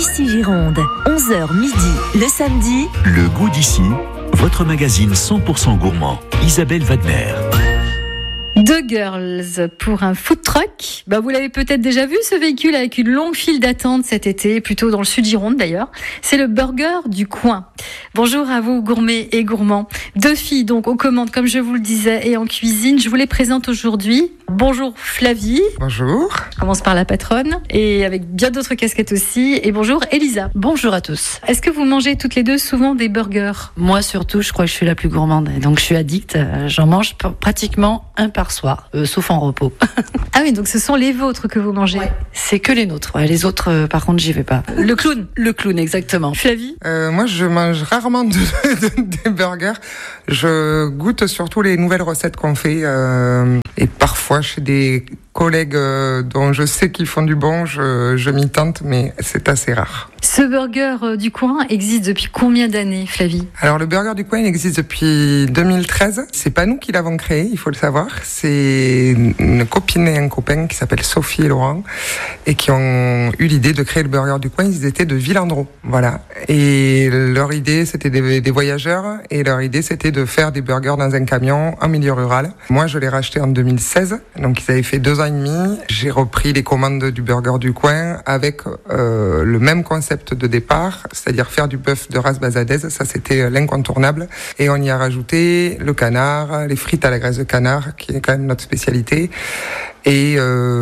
d'ici Gironde, 11h midi le samedi. Le goût d'ici, votre magazine 100% gourmand. Isabelle Wagner. Deux girls pour un food truck. Vous l'avez peut-être déjà vu, ce véhicule avec une longue file d'attente cet été, plutôt dans le sud Gironde d'ailleurs. C'est le burger du coin. Bonjour à vous, gourmets et gourmands. Deux filles donc aux commandes, comme je vous le disais, et en cuisine. Je vous les présente aujourd'hui. Bonjour Flavie. Bonjour. Je commence par la patronne, et avec bien d'autres casquettes aussi. Et bonjour Elisa. Bonjour à tous. Est-ce que vous mangez toutes les deux souvent des burgers ? Moi surtout, je crois que je suis la plus gourmande. Donc je suis addict. J'en mange pratiquement un par soir, sauf en repos. Ah oui, donc ce sont les vôtres que vous mangez. Ouais. C'est que les nôtres. Ouais, les autres, par contre, j'y vais pas. Le clown. Le clown, exactement. Flavie. Moi, je mange rarement des burgers. Je goûte surtout les nouvelles recettes qu'on fait. Et parfois, chez des collègues dont je sais qu'ils font du bon, je m'y tente, mais c'est assez rare. Ce burger du coin existe depuis combien d'années, Flavie ? Alors, le burger du coin, il existe depuis 2013. C'est pas nous qui l'avons créé, il faut le savoir. C'est une copine et un copain qui s'appellent Sophie et Laurent et qui ont eu l'idée de créer le burger du coin. Ils étaient de Villandreau, voilà. Et leur idée, c'était des voyageurs, et leur idée, c'était de faire des burgers dans un camion en milieu rural. Moi, je l'ai racheté en 2016, donc ils avaient fait 2 ans et demi. J'ai repris les commandes du burger du coin avec le même concept de départ, c'est-à-dire faire du bœuf de race basadaise. Ça, c'était l'incontournable. Et on y a rajouté le canard, les frites à la graisse de canard, qui est quand même notre spécialité. Et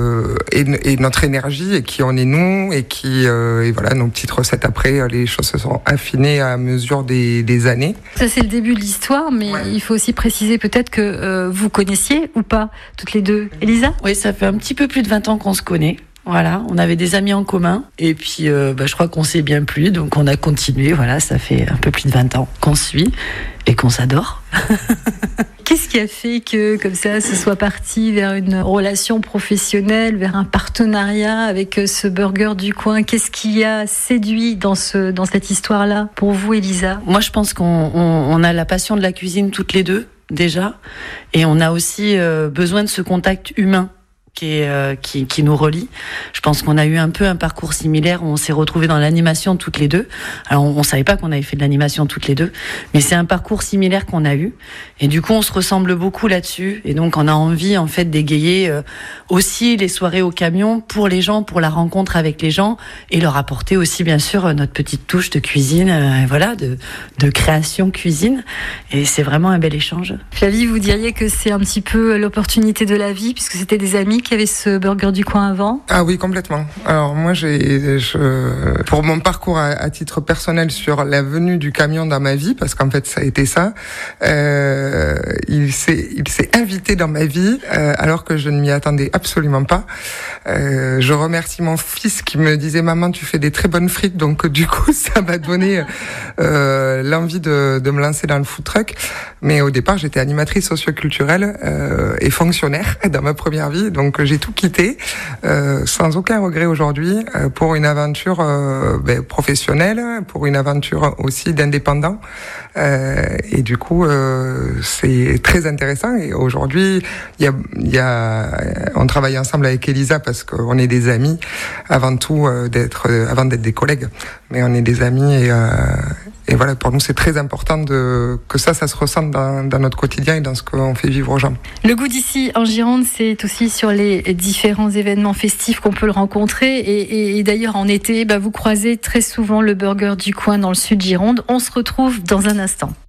notre énergie, et qui on est nous, et voilà, nos petites recettes après, les choses se sont affinées à mesure des années. Ça, c'est le début de l'histoire, mais ouais. Il faut aussi préciser peut-être que vous connaissiez ou pas toutes les deux. Elisa ? Oui, ça fait un petit peu plus de 20 ans qu'on se connaît. Voilà, on avait des amis en commun, et puis je crois qu'on s'est bien plu, donc on a continué. Voilà, ça fait un peu plus de 20 ans qu'on se suit et qu'on s'adore. Qu'est-ce qui a fait que, comme ça, ce soit parti vers une relation professionnelle, vers un partenariat avec ce burger du coin ? Qu'est-ce qui a séduit dans cette histoire-là pour vous, Elisa ? Moi, je pense qu'on a la passion de la cuisine toutes les deux, déjà, et on a aussi besoin de ce contact humain qui nous relie. Je pense qu'on a eu un peu un parcours similaire où on s'est retrouvés dans l'animation toutes les deux. Alors on savait pas qu'on avait fait de l'animation toutes les deux, mais c'est un parcours similaire qu'on a eu, et du coup on se ressemble beaucoup là-dessus, et donc on a envie en fait d'égayer aussi les soirées au camion pour les gens, pour la rencontre avec les gens, et leur apporter aussi bien sûr notre petite touche de cuisine, voilà, de création cuisine, et c'est vraiment un bel échange. Flavie, vous diriez que c'est un petit peu l'opportunité de la vie, puisque c'était des amis qui avait ce burger du coin avant ? Ah oui, complètement. Alors moi, pour mon parcours à titre personnel sur la venue du camion dans ma vie, parce qu'en fait ça a été ça, il s'est invité dans ma vie alors que je ne m'y attendais absolument pas. Je remercie mon fils qui me disait: maman, tu fais des très bonnes frites, donc du coup ça m'a donné l'envie de me lancer dans le food truck. Mais au départ, j'étais animatrice socioculturelle et fonctionnaire dans ma première vie, donc j'ai tout quitté sans aucun regret aujourd'hui pour une aventure professionnelle, pour une aventure aussi d'indépendant, et du coup c'est très intéressant. Et aujourd'hui on travaille ensemble avec Elisa parce qu'on est des amis avant tout, avant d'être des collègues, mais on est des amis, et voilà, pour nous c'est très important que ça se ressente dans notre quotidien et dans ce qu'on fait vivre aux gens. Le goût d'ici en Gironde, c'est aussi sur les différents événements festifs qu'on peut le rencontrer, et d'ailleurs en été, vous croisez très souvent le burger du coin dans le sud Gironde. On se retrouve dans un instant.